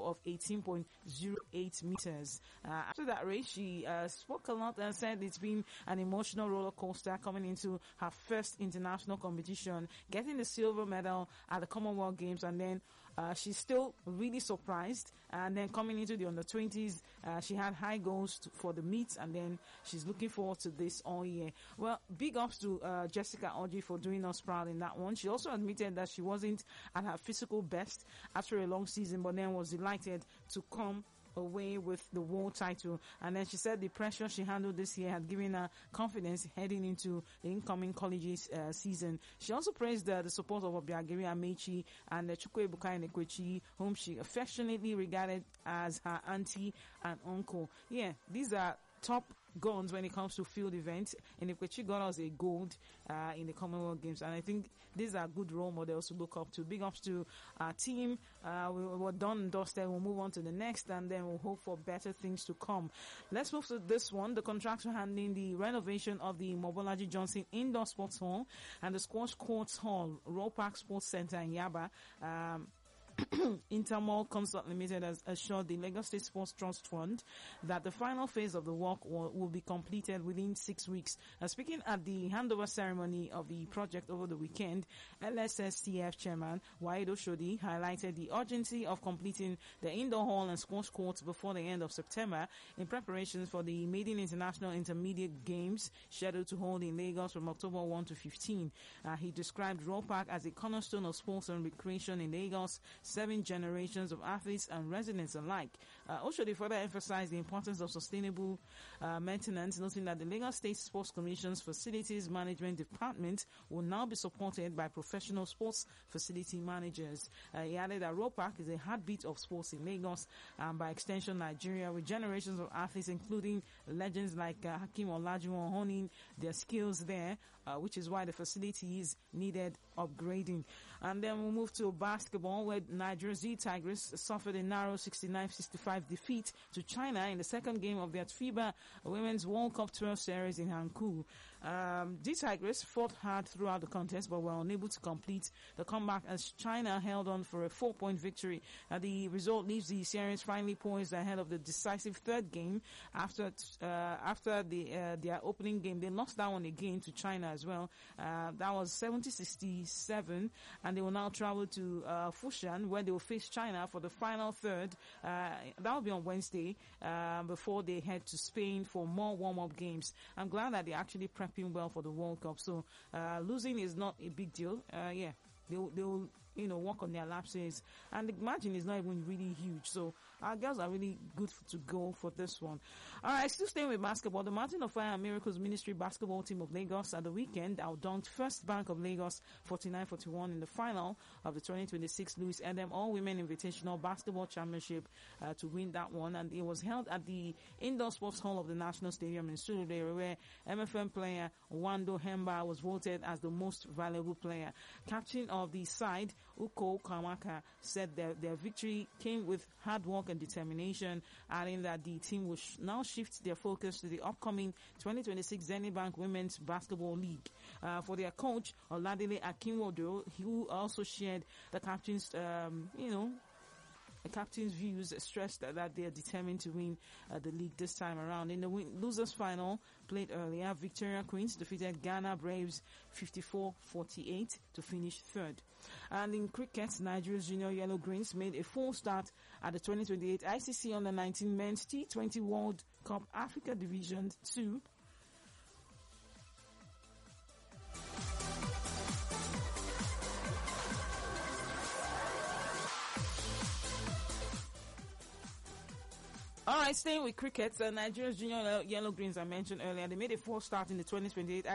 of 18.08 meters. After that race, she spoke a lot and said it's been an emotional roller coaster coming into her first international competition, getting the silver medal at the Commonwealth Games, and then she's still really surprised. And then coming into the under-20s, she had high goals for the meets, and then she's looking forward to this all year. Well, big ups to Jessica Orji for doing us proud in that one. She also admitted that she wasn't at her physical best after a long season, but then was delighted to come away with the world title. And then she said the pressure she handled this year had given her confidence heading into the incoming colleges season. She also praised the support of Obiageri Amechi and Chukwuebuka Enekwechi, whom she affectionately regarded as her auntie and uncle. Yeah, these are top guns when it comes to field events. Enekwechi got us a gold in the Commonwealth Games, and I think these are good role models to look up to. Big ups to our team. We're done and dusted. We'll move on to the next, and then we'll hope for better things to come. Let's move to this one. The contractor handling the renovation of the Mobolaji Johnson Indoor Sports Hall and the Squash Courts Hall, Royal Park Sports Center in Yaba. Intermall Consult Limited has assured the Lagos State Sports Trust Fund that the final phase of the work will be completed within 6 weeks. Speaking at the handover ceremony of the project over the weekend, LSSTF Chairman Waheed Oshodi highlighted the urgency of completing the indoor hall and squash courts before the end of September in preparations for the maiden International Intermediate Games scheduled to hold in Lagos from October 1 to 15. He described Royal Park as a cornerstone of sports and recreation in Lagos, 7 generations of athletes and residents alike. Oshodi further emphasized the importance of sustainable maintenance, noting that the Lagos State Sports Commission's Facilities Management Department will now be supported by professional sports facility managers. He added that Royal Park is a heartbeat of sports in Lagos and by extension Nigeria, with generations of athletes including legends like Hakeem Olajuwon honing their skills there, which is why the facilities needed upgrading. And then we'll move to basketball, where Nigeria Tigers suffered a narrow 69-65 defeat to China in the second game of their FIBA Women's World Cup 12 series in Hankou. The Tigers fought hard throughout the contest but were unable to complete the comeback as China held on for a 4-point victory. The result leaves the series finally poised ahead of the decisive third game after their opening game. They lost that one again to China as well. That was 70-67, and they will now travel to Fushan, where they will face China for the final third. That will be on Wednesday, before they head to Spain for more warm-up games. I'm glad that they're actually prepping well for the World Cup. So, losing is not a big deal. They'll work on their lapses, and the margin is not even really huge. So our girls are really good to go for this one. Alright, still staying with basketball, the Mountain of Fire and Miracles Ministry basketball team of Lagos at the weekend outdunked First Bank of Lagos 49-41 in the final of the 2026 Louis Edem All-Women Invitational Basketball Championship to win that one, and it was held at the Indoor Sports Hall of the National Stadium in Surulere, where MFM player Wando Hemba was voted as the most valuable player. Captain of the side, Uko Kamaka, said that their victory came with hard work and determination, adding that the team will now shift their focus to the upcoming 2026 Zenith Bank Women's Basketball League. For their coach, Oladile Akinwodo, who also shared the captain's, the captain's views, stressed that they are determined to win the league this time around. In the losers final played earlier, Victoria Queens defeated Ghana Braves 54-48 to finish third. And in cricket, Nigeria's Junior Yellow Greens made a full start at the 2028 ICC Under-19 Men's T20 World Cup Africa Division 2. Alright, staying with cricket, Nigeria's Junior Yellow Greens I mentioned earlier, they made a full start in the 2028